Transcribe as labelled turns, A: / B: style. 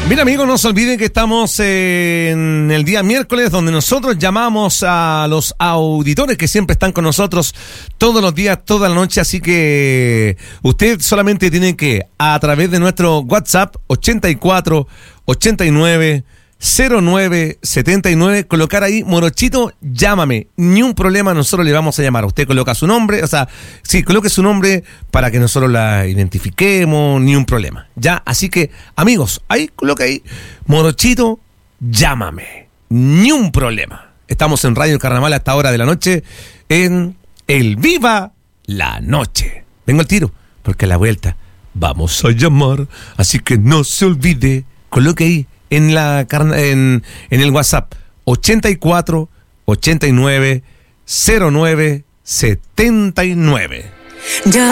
A: Mira, amigos, no se olviden que estamos en el día miércoles, donde nosotros llamamos a los auditores que siempre están con nosotros todos los días, toda la noche. Así que usted solamente tiene que, a través de nuestro WhatsApp 84 89 09 79, colocar ahí Morochito, llámame. Ni un problema, nosotros le vamos a llamar. Usted coloca su nombre, o sea, sí, coloque su nombre para que nosotros la identifiquemos, ni un problema. Ya, así que, amigos, ahí coloca ahí Morochito, llámame. Ni un problema. Estamos en Radio Carnaval a esta hora de la noche en El Viva la Noche. Vengo al tiro, porque a la vuelta vamos a llamar. Así que no se olvide, coloque ahí en el WhatsApp 84 89 09 79.